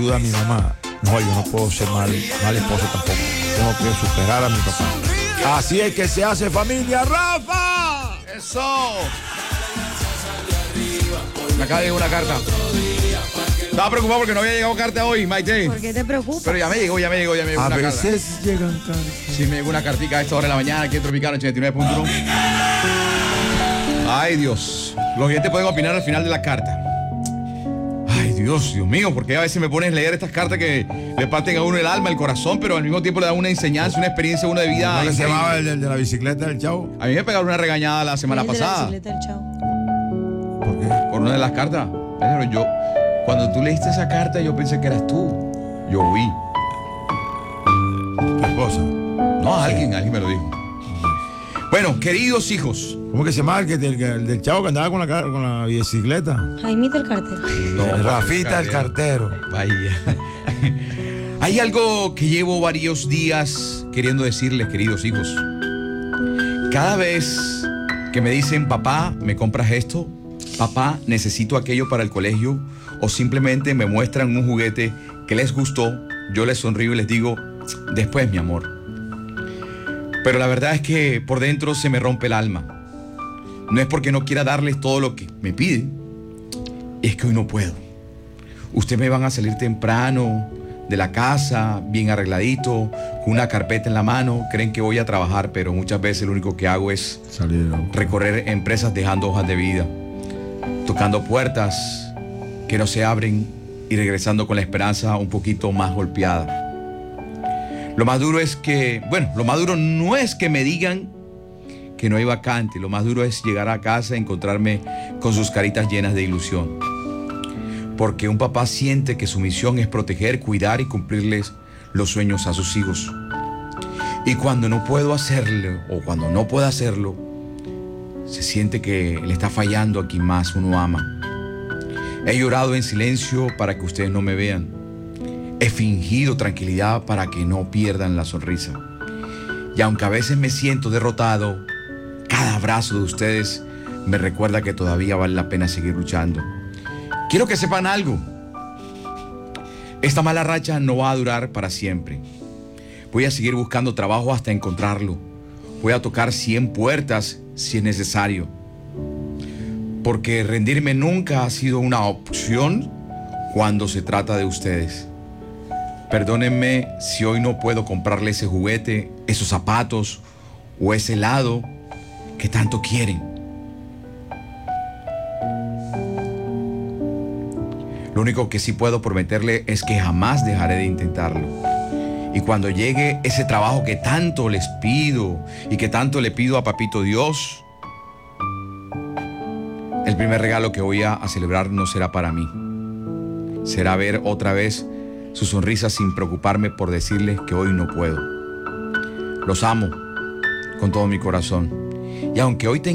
ayuda a mi mamá, no, yo no puedo ser mal esposo tampoco. Tengo que superar a mi papá. Así es que se hace familia, Rafa. ¡Eso! Me acaba de llegar una carta. Estaba preocupado porque no había llegado carta hoy, Maite. ¿Por qué te preocupas? Pero ya me llegó A una carta. veces llegan cartas. Sí, me llegó una cartica a esta hora de la mañana aquí en Tropicano 89.1. Ay, Dios. Los oyentes pueden opinar al final de la carta. Ay, Dios mío, porque a veces me pones a leer estas cartas que le parten a uno el alma, el corazón, pero al mismo tiempo le dan una enseñanza, una experiencia a uno de vida. ¿Cómo que se increíble. llamaba el de la bicicleta del Chavo? A mí me pegaron una regañada la semana El de la pasada bicicleta del Chavo. ¿Por qué? por una de las cartas. Pero yo, cuando tú leíste esa carta, yo pensé que eras tú. Yo vi. ¿Tu esposa? No, alguien me lo dijo. Bueno, queridos hijos. ¿Cómo que se llama el del Chavo que andaba con la bicicleta? Jaimito el cartero. No, Rafita el cartero. Vaya. Hay algo que llevo varios días queriendo decirles, queridos hijos. Cada vez que me dicen, papá, ¿me compras esto? Papá, necesito aquello para el colegio. O simplemente me muestran un juguete que les gustó, yo les sonrío y les digo, después, mi amor. Pero la verdad es que por dentro se me rompe el alma. No es porque no quiera darles todo lo que me piden, es que hoy no puedo. Ustedes me van a salir temprano de la casa, bien arregladito, con una carpeta en la mano. Creen que voy a trabajar, pero muchas veces lo único que hago es recorrer empresas dejando hojas de vida, tocando puertas que no se abren y regresando con la esperanza un poquito más golpeada. Lo más duro es que, lo más duro no es que me digan que no hay vacante. Lo más duro es llegar a casa y encontrarme con sus caritas llenas de ilusión. Porque un papá siente que su misión es proteger, cuidar y cumplirles los sueños a sus hijos. Y cuando no puedo hacerlo, o cuando no puedo hacerlo, se siente que le está fallando a quien más uno ama. He llorado en silencio para que ustedes no me vean. He fingido tranquilidad para que no pierdan la sonrisa. Y aunque a veces me siento derrotado, cada abrazo de ustedes me recuerda que todavía vale la pena seguir luchando. Quiero que sepan algo. Esta mala racha no va a durar para siempre. Voy a seguir buscando trabajo hasta encontrarlo. Voy a tocar 100 puertas si es necesario. Porque rendirme nunca ha sido una opción cuando se trata de ustedes. Perdónenme si hoy no puedo comprarle ese juguete, esos zapatos o ese helado que tanto quieren. Lo único que sí puedo prometerle es que jamás dejaré de intentarlo. Y cuando llegue ese trabajo que tanto les pido y que tanto le pido a Papito Dios, el primer regalo que voy a celebrar no será para mí. Será ver otra vez su sonrisa sin preocuparme por decirles que hoy no puedo. Los amo con todo mi corazón. Y aunque hoy tengo